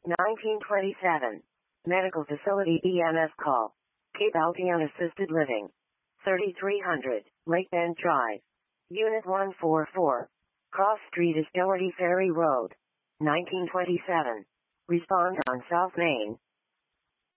1927. Medical Facility EMS call. Cape Albion Assisted Living. 3300, Lake Bend Drive. Unit 144. Cross Street is Doherty Ferry Road. 1927. Respond on South Main.